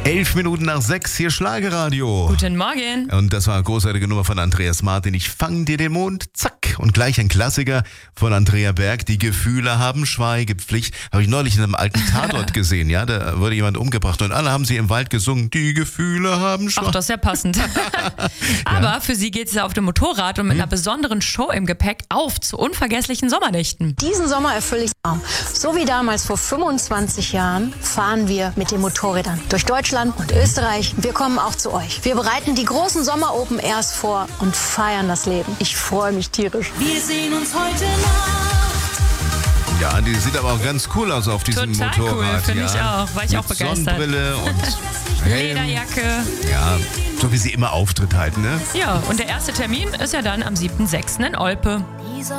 11:11, hier Schlagerradio. Guten Morgen. Und das war eine großartige Nummer von Andreas Martin. Ich fang dir den Mond, zack. Und gleich ein Klassiker von Andrea Berg. Die Gefühle haben Schweigepflicht. Habe ich neulich in einem alten Tatort gesehen. Ja, da wurde jemand umgebracht und alle haben sie im Wald gesungen. Die Gefühle haben Ach, das ist ja passend. Aber für sie geht es ja auf dem Motorrad und mit einer besonderen Show im Gepäck auf zu unvergesslichen Sommernächten. Diesen Sommer erfülle ich Traum. So wie damals vor 25 Jahren fahren wir mit den Motorrädern durch Deutschland und Österreich. Wir kommen auch zu euch. Wir bereiten die großen Sommer-Open Airs vor und feiern das Leben. Ich freue mich tierisch. Wir sehen uns heute Nacht. Ja, die sieht aber auch ganz cool aus auf diesem Total Motorrad. cool, finde ich ja. auch. War ich Mit auch begeistert. Sonnenbrille und Helm. Lederjacke. Ja, so wie sie immer auftritt halt, ne? Ja, und der erste Termin ist ja dann am 7.6. in Olpe.